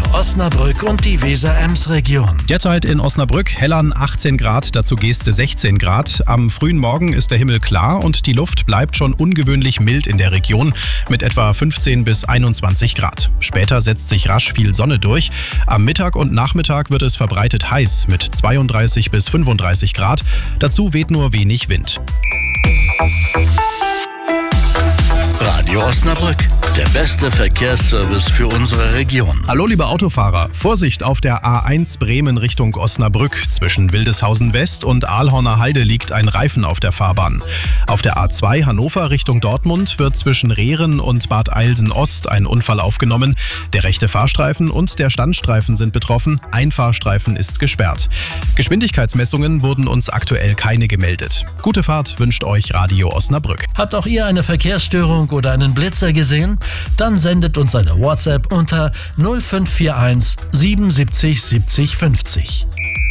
Osnabrück und die Weser-Ems-Region. Derzeit in Osnabrück, Hellern 18 Grad, dazu Geeste 16 Grad. Am frühen Morgen ist der Himmel klar und die Luft bleibt schon ungewöhnlich mild in der Region mit etwa 15 bis 21 Grad. Später setzt sich rasch viel Sonne durch. Am Mittag und Nachmittag wird es verbreitet heiß mit 32 bis 35 Grad. Dazu weht nur wenig Wind. Radio Osnabrück, der beste Verkehrsservice für unsere Region. Hallo liebe Autofahrer, Vorsicht auf der A1 Bremen Richtung Osnabrück. Zwischen Wildeshausen West und Aalhorner Heide liegt ein Reifen auf der Fahrbahn. Auf der A2 Hannover Richtung Dortmund wird zwischen Rehren und Bad Eilsen Ost ein Unfall aufgenommen. Der rechte Fahrstreifen und der Standstreifen sind betroffen, ein Fahrstreifen ist gesperrt. Geschwindigkeitsmessungen wurden uns aktuell keine gemeldet. Gute Fahrt wünscht euch Radio Osnabrück. Habt auch ihr eine Verkehrsstörung oder einen Blitzer gesehen? Dann sendet uns eine WhatsApp unter 0541 77 70 50.